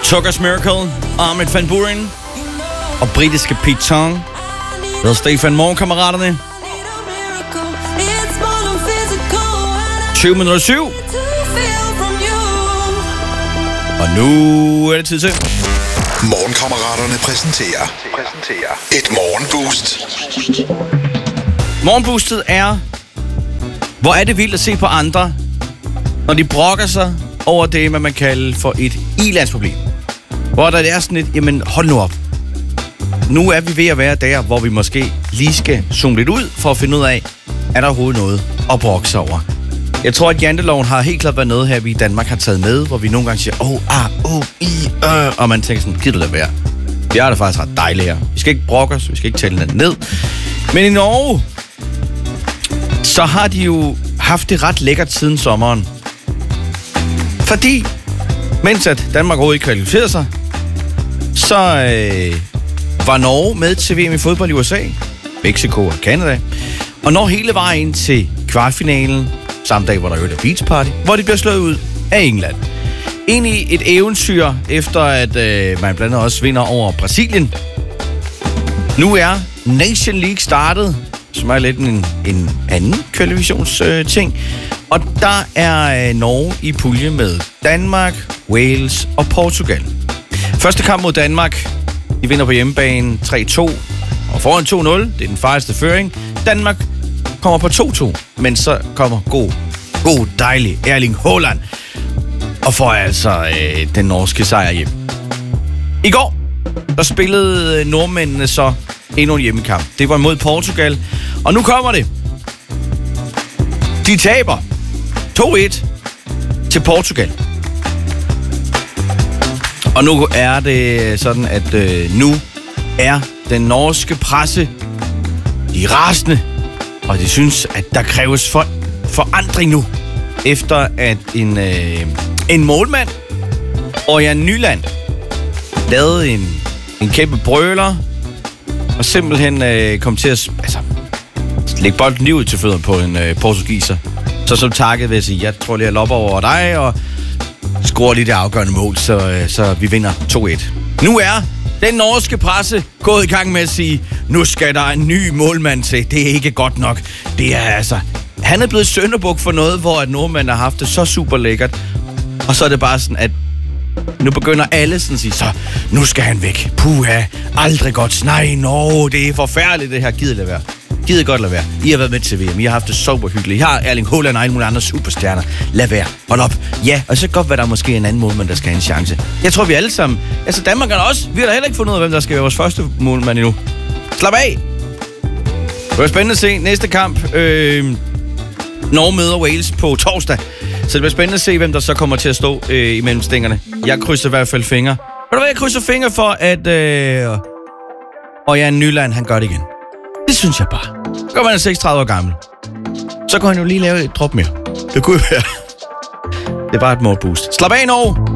Tucker's Miracle, Armin van Buuren og britiske Pete Tong. Ved Stefan Morgenkammeraterne. 7. Og nu er det tid til. Morgenkammeraterne præsenterer et morgenboost. Morgenboostet er, hvor er det vildt at se på andre, når de brokker sig over det, man kalder for et ilandsproblem. Hvor der er sådan et, jamen hold nu op. Nu er vi ved at være der, hvor vi måske lige skal zoome lidt ud, for at finde ud af, er der overhovedet noget at brokke sig over. Jeg tror, at janteloven har helt klart været noget her, vi i Danmark har taget med, hvor vi nogle gange siger, og man tænker sådan, gider det være. Vi har det faktisk ret dejligt her. Vi skal ikke brokke os, vi skal ikke tælle ned. Men i Norge, så har de jo haft det ret lækkert siden sommeren. Fordi, mens at Danmark overhovedet ikke kvalificerede sig, så var Norge med til VM i fodbold i USA, Mexico og Canada, og når hele vejen til kvartfinalen, samme dag, hvor der er beach party, hvor de bliver slået ud af England. Egentlig et eventyr, efter at man blandt andet også vinder over Brasilien. Nu er Nation League startet, som er lidt en anden kvalifikationsting. Og der er Norge i pulje med Danmark, Wales og Portugal. Første kamp mod Danmark, de vinder på hjemmebane 3-2 og foran 2-0. Det er den farligste føring. Danmark kommer på 2-2, men så kommer god dejlig Erling Haaland og får altså den norske sejr hjem. I går, der spillede nordmændene så endnu en hjemmekamp. Det var mod Portugal, og nu kommer det. De taber 2-1 til Portugal. Og nu er det sådan, at nu er den norske presse, de er rasende, og de synes, at der kræves forandring nu, efter at en målmand, Ørjan Nyland, lavede en kæmpe brøler, og simpelthen kom til at lægge bolden lige ud til fødderne på en portugiser. Så som takket vil jeg sige, jeg tror lige, jeg lopper over dig, og scorer lige det afgørende mål, så vi vinder 2-1. Nu er den norske presse gået i gang med at sige, nu skal der en ny målmand til. Det er ikke godt nok. Det er altså... Han er blevet sønderbuk for noget, hvor at nordmænd har haft det så super lækkert. Og så er det bare sådan, at nu begynder alle sådan at sige, så nu skal han væk. Puha, aldrig godt. Nej, det er forfærdeligt det her. Gider godt lade være. I har været med til VM. I har haft det super hyggeligt. I har Erling Haaland og alle mulige andre superstjerner. Lad være. Hold op. Ja, og så kan godt være, der er måske en anden målmand, der skal have en chance. Jeg tror, vi alle sammen... Altså, Danmark er også... Vi har da heller ikke fundet ud af, hvem der skal være vores første målmand endnu. Slap af! Det bliver spændende at se næste kamp. Norge møder Wales på torsdag. Så det bliver spændende at se, hvem der så kommer til at stå imellem stængerne. Jeg krydser i hvert fald fingre. Ved du hvad, jeg krydser fingre for, at... Ørjan Nyland, han gør det igen. Det synes jeg bare. Godt, man er 36 år gammel. Så kan han jo lige lave et drop mere. Det kunne jo være. Det er bare et målboost. Slap af, Norge!